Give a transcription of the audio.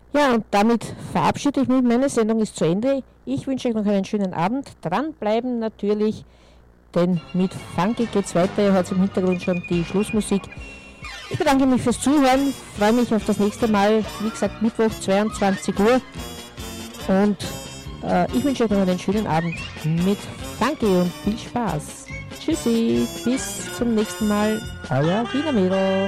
Ja, und damit verabschiede ich mich. Meine Sendung ist zu Ende. Ich wünsche euch noch einen schönen Abend. Dranbleiben natürlich, denn mit Funky geht's weiter. Ihr hört im Hintergrund schon die Schlussmusik. Ich bedanke mich fürs Zuhören, freue mich auf das nächste Mal, wie gesagt Mittwoch 22 Uhr und ich wünsche euch noch einen schönen Abend mit Funky und viel Spaß. Tschüssi, bis zum nächsten Mal, euer Wiener Mädel.